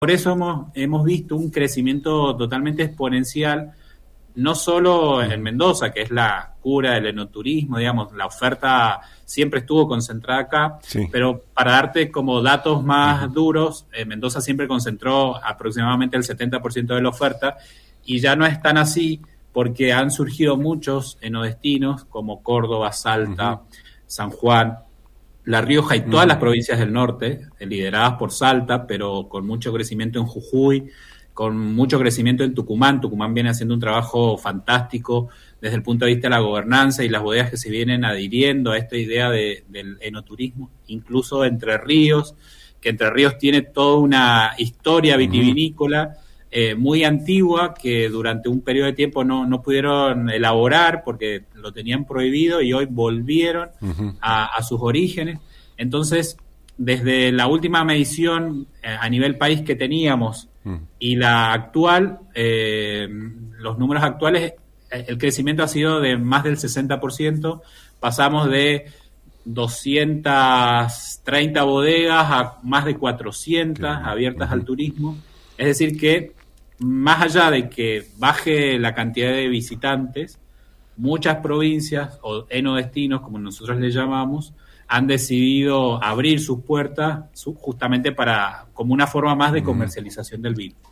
Por eso hemos visto un crecimiento totalmente exponencial, no solo en Mendoza, que es la cura del enoturismo, digamos, la oferta siempre estuvo concentrada acá, sí. Pero para darte como datos más duros, Mendoza siempre concentró aproximadamente el 70% de la oferta, y ya no es tan así, porque han surgido muchos enodestinos como Córdoba, Salta, San Juan, La Rioja y todas las provincias del norte, lideradas por Salta, pero con mucho crecimiento en Jujuy, con mucho crecimiento en Tucumán. Tucumán viene haciendo un trabajo fantástico desde el punto de vista de la gobernanza y las bodegas que se vienen adhiriendo a esta idea del enoturismo, incluso Entre Ríos, que Entre Ríos tiene toda una historia vitivinícola muy antigua que durante un periodo de tiempo no pudieron elaborar porque lo tenían prohibido y hoy volvieron a sus orígenes. Entonces, desde la última medición a nivel país que teníamos y la actual, los números actuales, el crecimiento ha sido de más del 60%, pasamos de 230 bodegas a más de 400 abiertas al turismo, es decir que más allá de que baje la cantidad de visitantes, muchas provincias o enodestinos, como nosotros les llamamos, han decidido abrir sus puertas justamente como una forma más de comercialización del vino.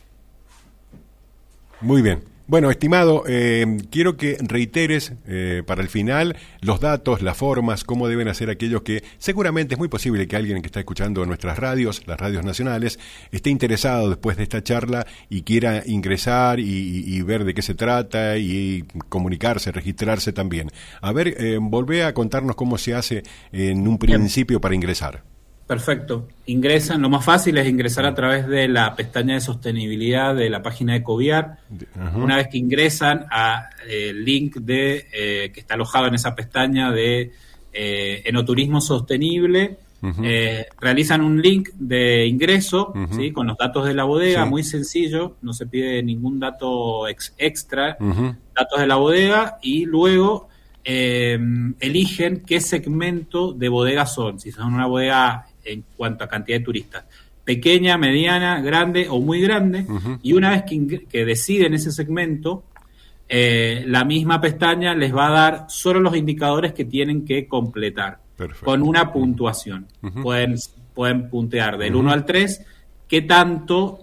Muy bien. Bueno, estimado, quiero que reiteres para el final los datos, las formas, cómo deben hacer aquellos que seguramente es muy posible que alguien que está escuchando nuestras radios, las radios nacionales, esté interesado después de esta charla y quiera ingresar y ver de qué se trata y comunicarse, registrarse también. A ver, volvé a contarnos cómo se hace en un principio para ingresar. Perfecto. Ingresan, lo más fácil es ingresar a través de la pestaña de sostenibilidad de la página de Coviar. Una vez que ingresan al link que está alojado en esa pestaña de enoturismo sostenible, realizan un link de ingreso, ¿sí? Con los datos de la bodega, muy sencillo, no se pide ningún dato extra, datos de la bodega, y luego eligen qué segmento de bodega son, si son una bodega en cuanto a cantidad de turistas, pequeña, mediana, grande o muy grande, y una vez que deciden ese segmento, la misma pestaña les va a dar solo los indicadores que tienen que completar. Perfecto. Con una puntuación. Pueden puntear del 1 al 3, qué tanto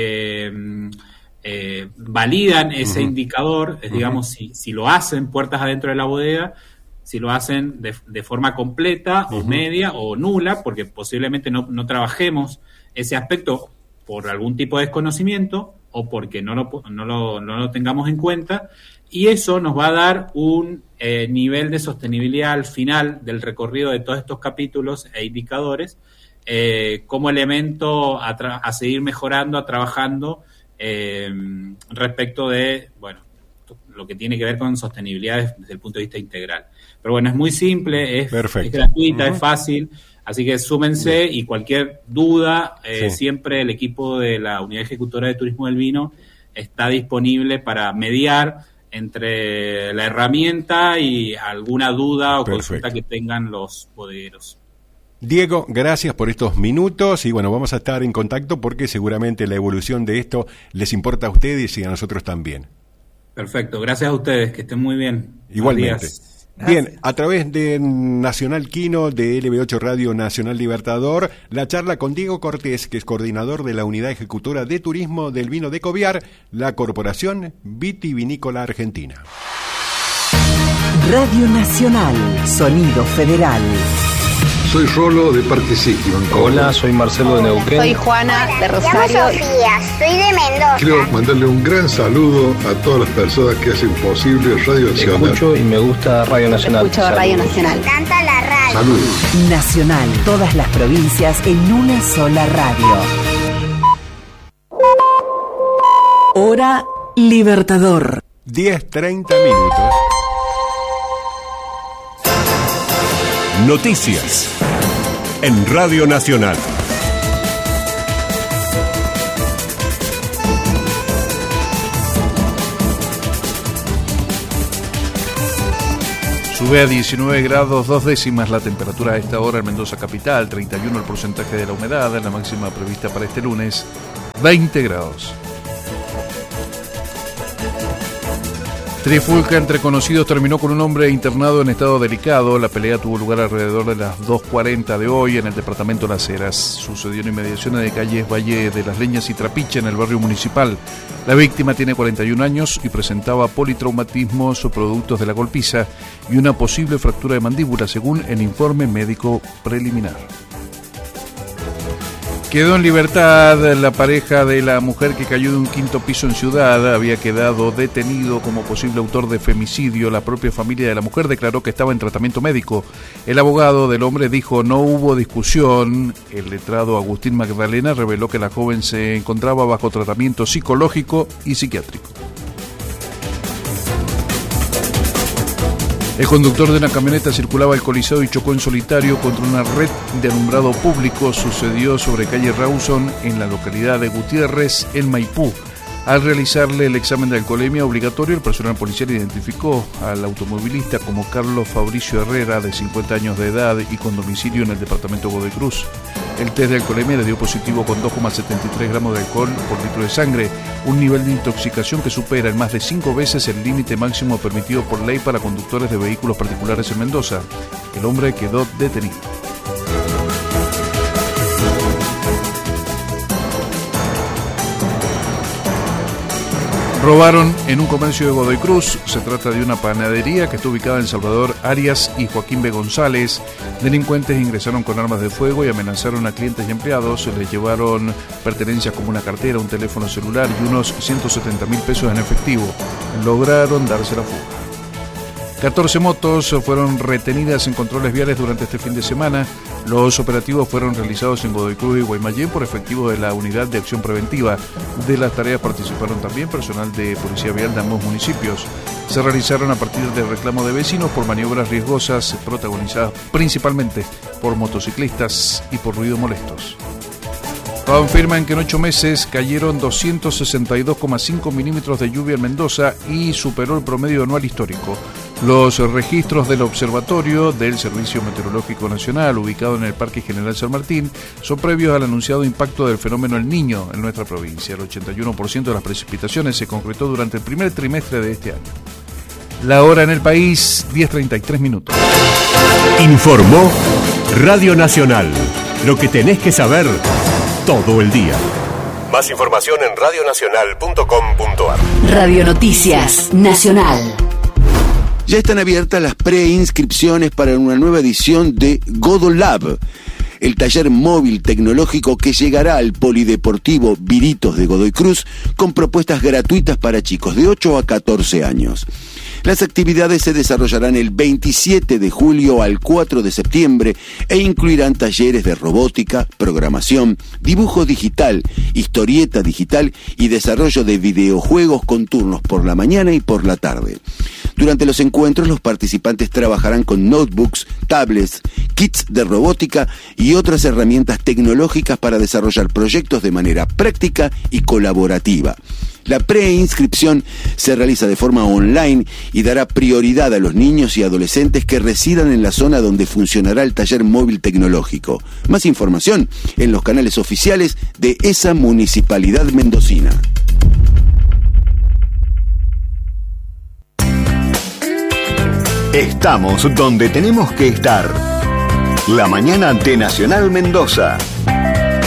validan ese indicador, digamos, si lo hacen puertas adentro de la bodega, si lo hacen de forma completa o media o nula, porque posiblemente no trabajemos ese aspecto por algún tipo de desconocimiento o porque no lo tengamos en cuenta, y eso nos va a dar un nivel de sostenibilidad al final del recorrido de todos estos capítulos e indicadores como elemento a seguir mejorando, trabajando respecto de, lo que tiene que ver con sostenibilidad desde el punto de vista integral. Pero bueno, es muy simple, es gratuita, es fácil, así que súmense y cualquier duda, siempre el equipo de la Unidad Ejecutora de Turismo del Vino está disponible para mediar entre la herramienta y alguna duda o consulta que tengan los bodegueros. Diego, gracias por estos minutos y vamos a estar en contacto porque seguramente la evolución de esto les importa a ustedes y a nosotros también. Perfecto, gracias a ustedes, que estén muy bien. Igualmente. Bien, a través de Nacional Quino, de LB8 Radio Nacional Libertador, la charla con Diego Cortés, que es coordinador de la Unidad Ejecutora de Turismo del Vino de Coviar, la Corporación Vitivinícola Argentina. Radio Nacional, Sonido Federal. Soy Rolo de Parque City. Hola, soy Marcelo de Neuquén. Soy Juana de Rosario. Me llamo Sofía, soy de Mendoza. Quiero mandarle un gran saludo a todas las personas que hacen posible Radio Nacional. Escucho y me gusta Radio Nacional. Escucho Radio Nacional. Me encanta la radio. Saludos. Nacional, todas las provincias en una sola radio. Hora Libertador. 10:30 minutos. Noticias en Radio Nacional. Sube a 19 grados 2 décimas la temperatura a esta hora en Mendoza capital, 31 el porcentaje de la humedad, la máxima prevista para este lunes 20 grados. Trifulca entre conocidos terminó con un hombre internado en estado delicado. La pelea tuvo lugar alrededor de las 2:40 de hoy en el departamento Las Heras. Sucedió en inmediaciones de calles Valle de las Leñas y Trapiche, en el barrio municipal. La víctima tiene 41 años y presentaba politraumatismos o productos de la golpiza y una posible fractura de mandíbula, según el informe médico preliminar. Quedó en libertad la pareja de la mujer que cayó de un quinto piso en Ciudad. Había quedado detenido como posible autor de femicidio. La propia familia de la mujer declaró que estaba en tratamiento médico. El abogado del hombre dijo: no hubo discusión. El letrado Agustín Magdalena reveló que la joven se encontraba bajo tratamiento psicológico y psiquiátrico. El conductor de una camioneta circulaba alcoholizado y chocó en solitario contra una red de alumbrado público. Sucedió sobre calle Rawson, en la localidad de Gutiérrez, en Maipú. Al realizarle el examen de alcoholemia obligatorio, el personal policial identificó al automovilista como Carlos Fabricio Herrera, de 50 años de edad y con domicilio en el departamento Godoy Cruz. El test de alcoholemia le dio positivo con 2,73 gramos de alcohol por litro de sangre, un nivel de intoxicación que supera en más de 5 veces el límite máximo permitido por ley para conductores de vehículos particulares en Mendoza. El hombre quedó detenido. Robaron en un comercio de Godoy Cruz. Se trata de una panadería que está ubicada en Salvador Arias y Joaquín B. González. Delincuentes ingresaron con armas de fuego y amenazaron a clientes y empleados. Les llevaron pertenencias como una cartera, un teléfono celular y unos 170.000 pesos en efectivo. Lograron darse la fuga. 14 motos fueron retenidas en controles viales durante este fin de semana. Los operativos fueron realizados en Godoy Cruz y Guaymallén por efectivos de la Unidad de Acción Preventiva. De las tareas participaron también personal de Policía Vial de ambos municipios. Se realizaron a partir del reclamo de vecinos por maniobras riesgosas protagonizadas principalmente por motociclistas y por ruidos molestos. Confirman que en 8 meses cayeron 262,5 milímetros de lluvia en Mendoza y superó el promedio anual histórico. Los registros del Observatorio del Servicio Meteorológico Nacional, ubicado en el Parque General San Martín, son previos al anunciado impacto del fenómeno El Niño en nuestra provincia. El 81% de las precipitaciones se concretó durante el primer trimestre de este año. La hora en el país, 10:33 minutos. Informó Radio Nacional. Lo que tenés que saber todo el día. Más información en radionacional.com.ar. Radio Noticias Nacional. Ya están abiertas las preinscripciones para una nueva edición de GodoLab, el taller móvil tecnológico que llegará al Polideportivo Viritos de Godoy Cruz con propuestas gratuitas para chicos de 8 a 14 años. Las actividades se desarrollarán el 27 de julio al 4 de septiembre e incluirán talleres de robótica, programación, dibujo digital, historieta digital y desarrollo de videojuegos con turnos por la mañana y por la tarde. Durante los encuentros, los participantes trabajarán con notebooks, tablets, kits de robótica y otras herramientas tecnológicas para desarrollar proyectos de manera práctica y colaborativa. La preinscripción se realiza de forma online y dará prioridad a los niños y adolescentes que residan en la zona donde funcionará el taller móvil tecnológico. Más información en los canales oficiales de esa municipalidad mendocina. Estamos donde tenemos que estar. La mañana de Nacional Mendoza.